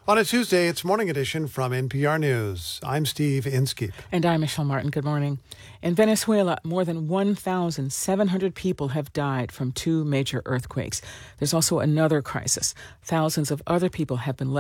On a Tuesday, it's Morning Edition from NPR News. I'm Steve Inskeep. And I'm Michelle Martin. Good morning. In Venezuela, more than 1,700 people have died from two major earthquakes. There's also another crisis. Thousands of other people have been left